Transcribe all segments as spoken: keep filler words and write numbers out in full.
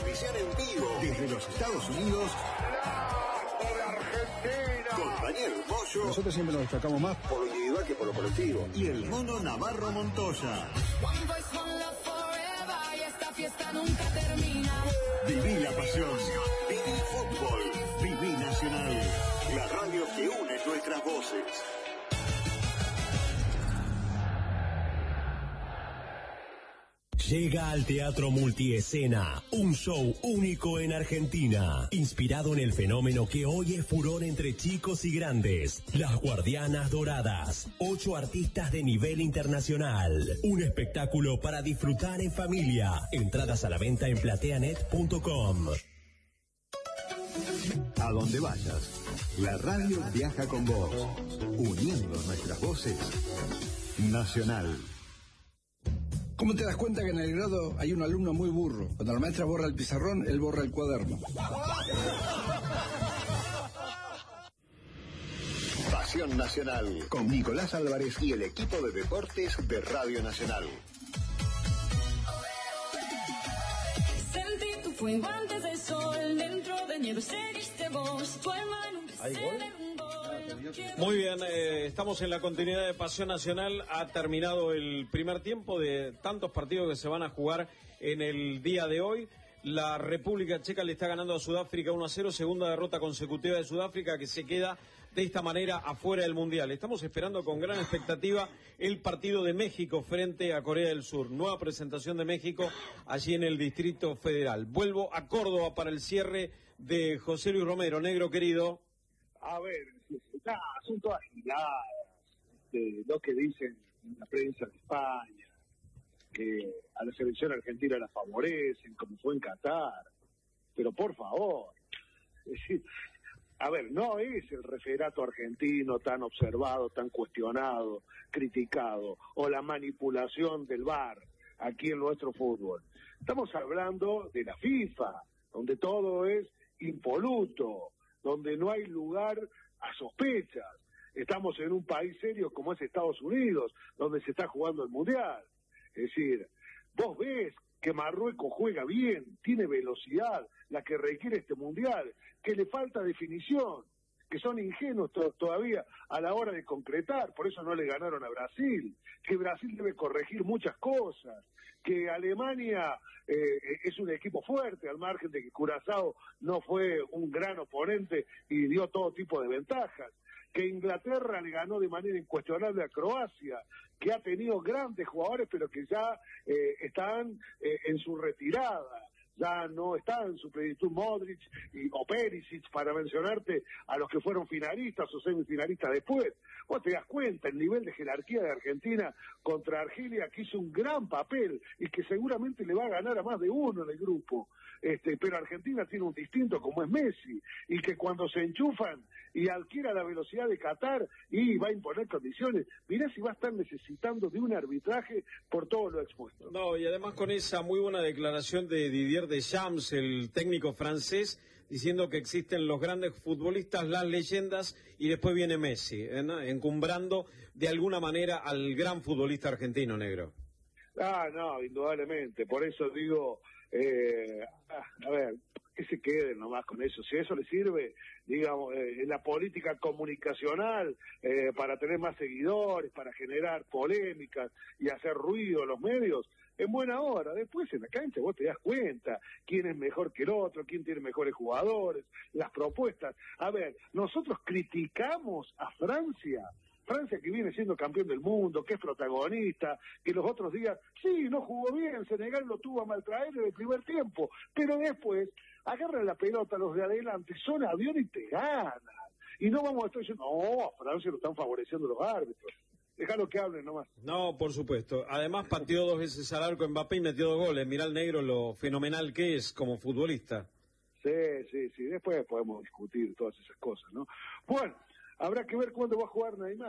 Transmisión en vivo desde los Estados Unidos. ¡De Argentina! Con Daniel Moyo. Nosotros siempre nos destacamos más por lo individual que por lo colectivo. Y el Mono Navarro Montoya. Fiesta nunca termina. Viví la pasión. Viví fútbol. Viví Nacional. La radio que une nuestras voces. Llega al Teatro Multiescena, un show único en Argentina, inspirado en el fenómeno que hoy es furor entre chicos y grandes, Las Guardianas Doradas, ocho artistas de nivel internacional, un espectáculo para disfrutar en familia, entradas a la venta en plateanet punto com. A donde vayas, la radio viaja con vos, uniendo nuestras voces. Nacional. ¿Cómo te das cuenta que en el grado hay un alumno muy burro? Cuando la maestra borra el pizarrón, él borra el cuaderno. Pasión Nacional, con Nicolás Álvarez y el equipo de deportes de Radio Nacional. Sentí tu fuego antes del sol, dentro de nieve seguiste vos, tu hermano ¿Hay gol? Muy bien, eh, estamos en la continuidad de Pasión Nacional. Ha terminado el primer tiempo de tantos partidos que se van a jugar en el día de hoy. La República Checa le está ganando a Sudáfrica uno a cero, segunda derrota consecutiva de Sudáfrica, que se queda de esta manera afuera del Mundial. Estamos esperando con gran expectativa el partido de México frente a Corea del Sur. Nueva presentación de México allí en el Distrito Federal. Vuelvo a Córdoba para el cierre de José Luis Romero. Negro querido. A ver, nada, son todas giladas, de lo que dicen en la prensa de España, que a la selección argentina la favorecen, como fue en Qatar. Pero por favor, es decir, a ver, no es el referato argentino tan observado, tan cuestionado, criticado, o la manipulación del V A R aquí en nuestro fútbol. Estamos hablando de la FIFA, donde todo es impoluto, donde no hay lugar a sospechas. Estamos en un país serio como es Estados Unidos, donde se está jugando el Mundial. Es decir, vos ves que Marruecos juega bien, tiene velocidad, la que requiere este Mundial, que le falta definición, que son ingenuos to- todavía a la hora de concretar, por eso no le ganaron a Brasil, que Brasil debe corregir muchas cosas, que Alemania eh, es un equipo fuerte, al margen de que Curazao no fue un gran oponente y dio todo tipo de ventajas, que Inglaterra le ganó de manera incuestionable a Croacia, que ha tenido grandes jugadores pero que ya eh, están eh, en su retirada. Ya no está en su plenitud Modric y, o Perisic, para mencionarte a los que fueron finalistas o semifinalistas después. Vos te das cuenta el nivel de jerarquía de Argentina contra Argelia, que hizo un gran papel y que seguramente le va a ganar a más de uno en el grupo. Este, pero Argentina tiene un distinto como es Messi, y que cuando se enchufan y adquiera la velocidad de Qatar y va a imponer condiciones, mirá si va a estar necesitando de un arbitraje por todo lo expuesto. No, y además con esa muy buena declaración de Didier Deschamps, el técnico francés, diciendo que existen los grandes futbolistas, las leyendas, y después viene Messi, ¿eh? Encumbrando de alguna manera al gran futbolista argentino, negro. Ah, no, indudablemente, por eso digo, eh, a ver, que se queden nomás con eso, si eso les sirve, digamos, eh, en la política comunicacional, eh, para tener más seguidores, para generar polémicas y hacer ruido en los medios, en buena hora. Después en la cancha vos te das cuenta quién es mejor que el otro, quién tiene mejores jugadores, las propuestas. A ver, nosotros criticamos a Francia, Francia que viene siendo campeón del mundo, que es protagonista, que los otros días, sí, no jugó bien, Senegal lo tuvo a maltraer en el primer tiempo, pero después agarran la pelota los de adelante, son avión y te ganan. Y no vamos a estar diciendo, no, a Francia lo están favoreciendo los árbitros. Déjalo que hablen nomás. No, por supuesto. Además pateó dos veces al arco Mbappé y metió dos goles. Mirá el negro lo fenomenal que es como futbolista. Sí, sí, sí. Después podemos discutir todas esas cosas, ¿no? Bueno, habrá que ver cuándo va a jugar Neymar.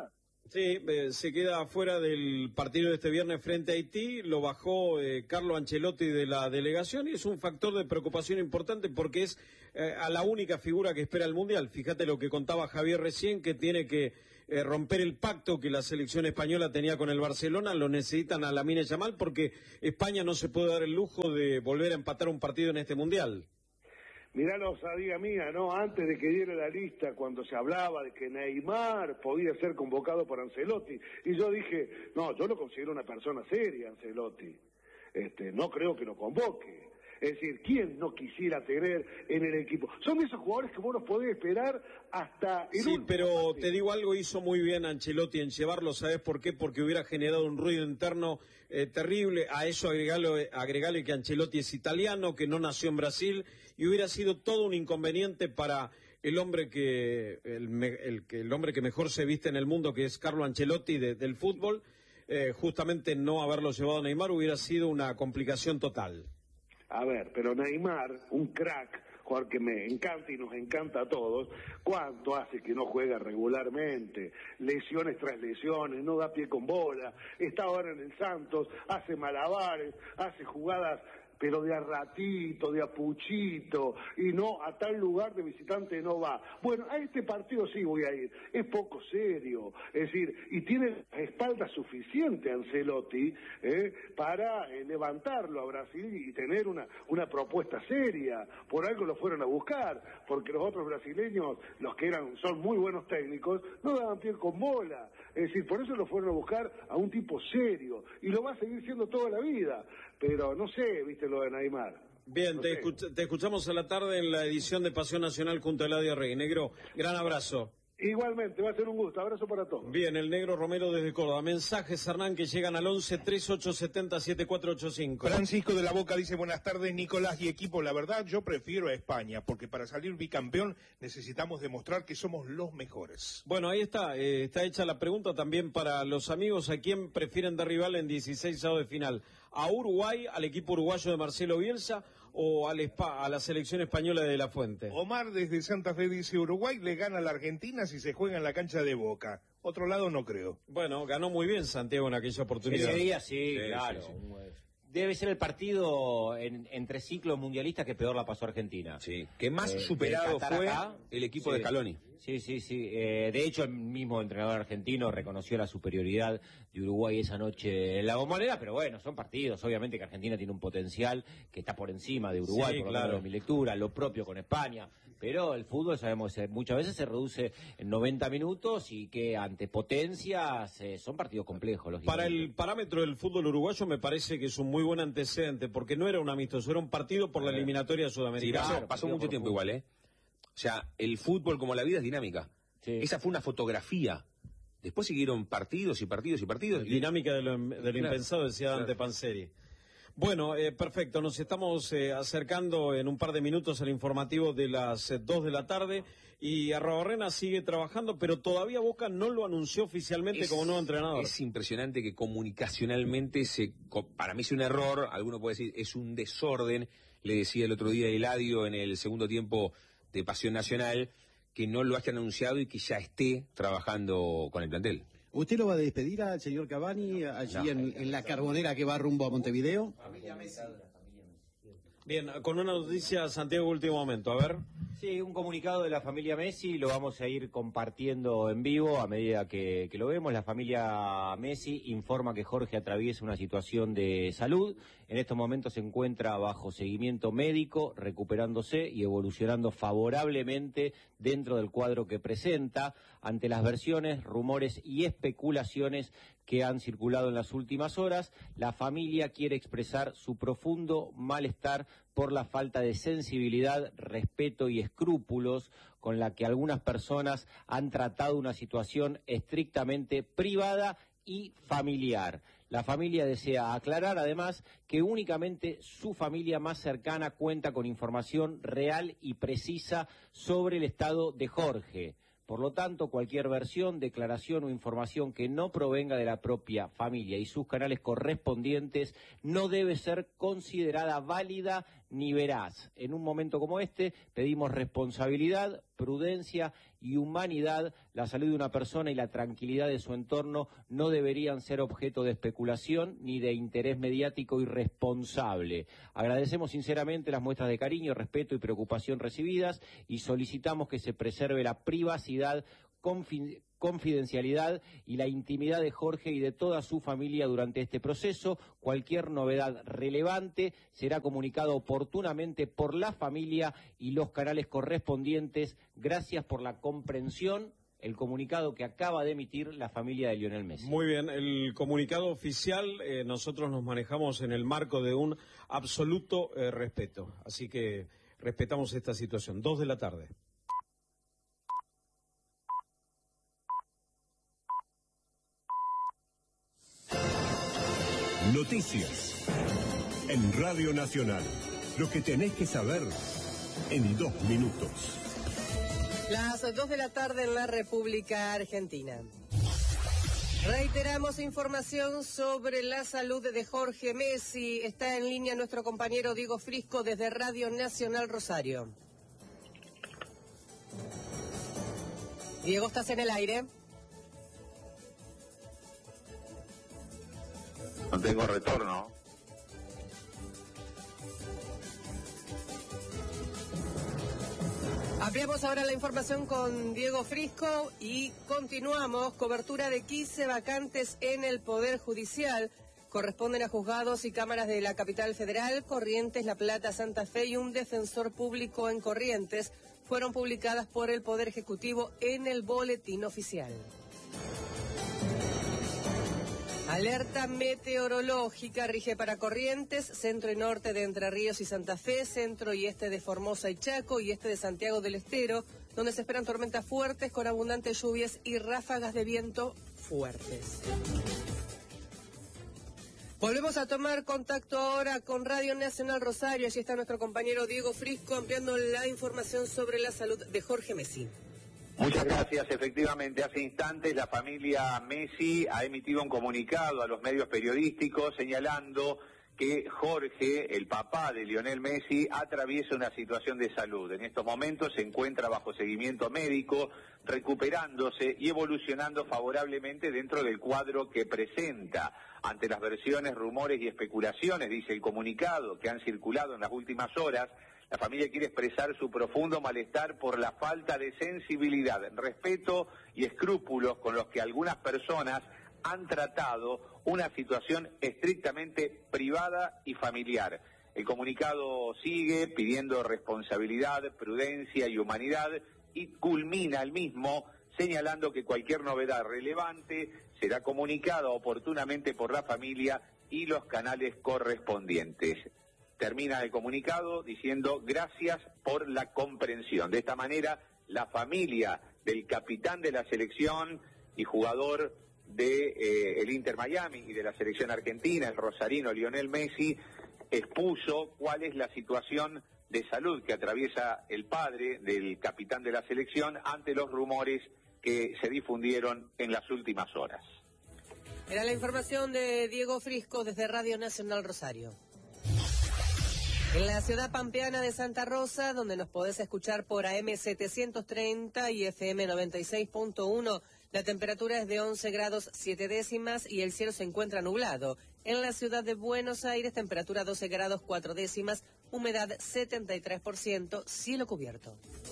Sí, eh, se queda fuera del partido de este viernes frente a Haití, lo bajó eh, Carlo Ancelotti de la delegación y es un factor de preocupación importante porque es eh, a la única figura que espera el Mundial. Fíjate lo que contaba Javier recién, que tiene que eh, romper el pacto que la selección española tenía con el Barcelona, lo necesitan a Lamine Yamal porque España no se puede dar el lujo de volver a empatar un partido en este Mundial. Mirá la osadía mía, ¿no? Antes de que diera la lista, cuando se hablaba de que Neymar podía ser convocado por Ancelotti, y yo dije, no, yo lo considero una persona seria, Ancelotti. Este, no creo que lo convoque. Es decir, ¿quién no quisiera tener en el equipo? Son de esos jugadores que vos los podés esperar hasta el Sí, último pero partido. te digo algo, hizo muy bien Ancelotti en llevarlo, ¿sabes por qué? Porque hubiera generado un ruido interno eh, terrible. A eso agregale, agregale que Ancelotti es italiano, que no nació en Brasil, y hubiera sido todo un inconveniente para el hombre que el, el, el hombre que mejor se viste en el mundo, que es Carlo Ancelotti de, del fútbol. Eh, justamente no haberlo llevado a Neymar hubiera sido una complicación total. A ver, pero Neymar, un crack, jugador que me encanta y nos encanta a todos, ¿cuánto hace que no juega regularmente? Lesiones tras lesiones, no da pie con bola, está ahora en el Santos, hace malabares, hace jugadas, pero de a ratito, de a puchito, y no, a tal lugar de visitante no va. Bueno, a este partido sí voy a ir, es poco serio, es decir, y tiene la espalda suficiente Ancelotti eh, para eh, levantarlo a Brasil y tener una, una propuesta seria. Por algo lo fueron a buscar, porque los otros brasileños, los que eran son muy buenos técnicos, no daban pie con bola. Es decir, por eso lo fueron a buscar a un tipo serio, y lo va a seguir siendo toda la vida. Pero no sé, viste lo de Neymar. Bien, no te, sé. escuch te escuchamos a la tarde en la edición de Pasión Nacional junto a Eladio Rey. Negro, gran abrazo. Igualmente, va a ser un gusto. Abrazo para todos. Bien, el Negro Romero desde Córdoba. Mensajes, Hernán, que llegan al once, treinta y ocho setenta, setenta y cuatro ochenta y cinco. Francisco de la Boca dice, buenas tardes, Nicolás y equipo. La verdad, yo prefiero a España, porque para salir bicampeón necesitamos demostrar que somos los mejores. Bueno, ahí está. Eh, está hecha la pregunta también para los amigos. ¿A quién prefieren de rival en dieciséis de final? ¿A Uruguay, al equipo uruguayo de Marcelo Bielsa o al Spa, a la selección española de La Fuente? Omar desde Santa Fe dice, Uruguay le gana a la Argentina si se juega en la cancha de Boca. Otro lado no creo. Bueno, ganó muy bien Santiago en aquella oportunidad. Ese día sí, Sí, claro. sí, sí. Debe ser el partido en, entre ciclos mundialistas que peor la pasó Argentina. Sí, que más Eh, superado de Qatar fue acá, el equipo sí. de Scaloni. Sí, sí, sí. Eh, de hecho, el mismo entrenador argentino reconoció la superioridad de Uruguay esa noche en la Bombonera, pero bueno, son partidos. Obviamente que Argentina tiene un potencial que está por encima de Uruguay, Sí, por lo claro. menos en mi lectura, lo propio con España. Pero el fútbol, sabemos, eh, muchas veces se reduce en noventa minutos y que ante potencias eh, son partidos complejos, lógicamente. Para el parámetro del fútbol uruguayo me parece que es un muy buen antecedente, porque no era un amistoso, era un partido por la eliminatoria Sí, sudamericana. pasó, Claro, pasó partido mucho por tiempo fútbol. igual, ¿eh? O sea, el fútbol como la vida es dinámica. Sí. Esa fue una fotografía. Después siguieron partidos y partidos y partidos. y- Dinámica de lo, de lo Claro, impensado, decía Dante claro. Panzeri. Bueno, eh, perfecto, nos estamos eh, acercando en un par de minutos al informativo de las eh, dos de la tarde y Arrobarrena sigue trabajando, pero todavía Boca no lo anunció oficialmente Es- como nuevo entrenador. Es impresionante que comunicacionalmente, se, co- para mí es un error, alguno puede decir es un desorden, le decía el otro día Eladio en el segundo tiempo de Pasión Nacional, que no lo hayan anunciado y que ya esté trabajando con el plantel. ¿Usted lo va a despedir al señor Cavani allí en, en la Carbonera que va rumbo a Montevideo? Bien, con una noticia, Santiago, último momento, a ver. Sí, un comunicado de la familia Messi, lo vamos a ir compartiendo en vivo a medida que, que lo vemos. La familia Messi informa que Jorge atraviesa una situación de salud. En estos momentos se encuentra bajo seguimiento médico, recuperándose y evolucionando favorablemente dentro del cuadro que presenta. Ante las versiones, rumores y especulaciones que han circulado en las últimas horas, la familia quiere expresar su profundo malestar por la falta de sensibilidad, respeto y escrúpulos con la que algunas personas han tratado una situación estrictamente privada y familiar. La familia desea aclarar, además, que únicamente su familia más cercana cuenta con información real y precisa sobre el estado de Jorge. Por lo tanto, cualquier versión, declaración o información que no provenga de la propia familia y sus canales correspondientes no debe ser considerada válida ni veraz. En un momento como este pedimos responsabilidad, prudencia y humanidad. La salud de una persona y la tranquilidad de su entorno no deberían ser objeto de especulación ni de interés mediático irresponsable. Agradecemos sinceramente las muestras de cariño, respeto y preocupación recibidas y solicitamos que se preserve la privacidad, confi- confidencialidad y la intimidad de Jorge y de toda su familia durante este proceso. Cualquier novedad relevante será comunicado oportunamente por la familia y los canales correspondientes. Gracias por la comprensión. El comunicado que acaba de emitir la familia de Lionel Messi. Muy bien, el comunicado oficial, eh, nosotros nos manejamos en el marco de un absoluto eh, respeto. Así que respetamos esta situación. Dos de la tarde. Noticias en Radio Nacional. Lo que tenés que saber en dos minutos. Las dos de la tarde en la República Argentina. Reiteramos información sobre la salud de Jorge Messi. Está en línea nuestro compañero Diego Frisco desde Radio Nacional Rosario. Diego, ¿estás en el aire? No tengo retorno. Ampliamos ahora la información con Diego Frisco y continuamos. Cobertura de quince vacantes en el Poder Judicial. Corresponden a juzgados y cámaras de la capital federal, Corrientes, La Plata, Santa Fe y un defensor público en Corrientes. Fueron publicadas por el Poder Ejecutivo en el Boletín Oficial. Alerta meteorológica rige para Corrientes, centro y norte de Entre Ríos y Santa Fe, centro y este de Formosa y Chaco y este de Santiago del Estero, donde se esperan tormentas fuertes con abundantes lluvias y ráfagas de viento fuertes. Volvemos a tomar contacto ahora con Radio Nacional Rosario. Allí está nuestro compañero Diego Frisco ampliando la información sobre la salud de Jorge Messi. Muchas gracias. Efectivamente, hace instantes la familia Messi ha emitido un comunicado a los medios periodísticos señalando que Jorge, el papá de Lionel Messi, atraviesa una situación de salud. En estos momentos se encuentra bajo seguimiento médico, recuperándose y evolucionando favorablemente dentro del cuadro que presenta. Ante las versiones, rumores y especulaciones, dice el comunicado, que han circulado en las últimas horas, la familia quiere expresar su profundo malestar por la falta de sensibilidad, respeto y escrúpulos con los que algunas personas han tratado una situación estrictamente privada y familiar. El comunicado sigue pidiendo responsabilidad, prudencia y humanidad y culmina el mismo señalando que cualquier novedad relevante será comunicada oportunamente por la familia y los canales correspondientes. Termina el comunicado diciendo gracias por la comprensión. De esta manera, la familia del capitán de la selección y jugador de eh, el Inter Miami y de la selección argentina, el rosarino Lionel Messi, expuso cuál es la situación de salud que atraviesa el padre del capitán de la selección ante los rumores que se difundieron en las últimas horas. Era la información de Diego Frisco desde Radio Nacional Rosario. En la ciudad pampeana de Santa Rosa, donde nos podés escuchar por A M setecientos treinta y F M noventa y seis punto uno, la temperatura es de once grados siete décimas y el cielo se encuentra nublado. En la ciudad de Buenos Aires, temperatura doce grados cuatro décimas, humedad setenta y tres por ciento, cielo cubierto.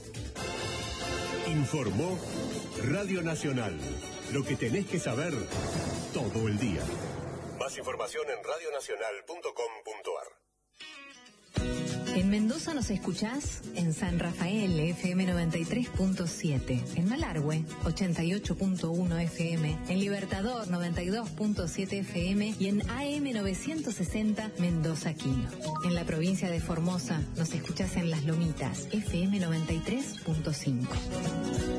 Informó Radio Nacional. Lo que tenés que saber todo el día. Más información en radio nacional punto com punto a r. En Mendoza nos escuchás en San Rafael, F M noventa y tres punto siete, en Malargüe, ochenta y ocho punto uno F M, en Libertador, noventa y dos punto siete F M y en A M novecientos sesenta Mendoza Quino. En la provincia de Formosa nos escuchás en Las Lomitas, F M noventa y tres punto cinco.